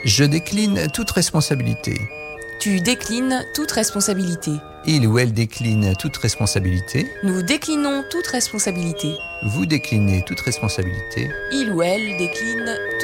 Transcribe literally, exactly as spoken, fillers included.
Je décline toute responsabilité. Tu déclines toute responsabilité. Il ou elle décline toute responsabilité. Nous déclinons toute responsabilité. Vous déclinez toute responsabilité. Il ou elle décline toute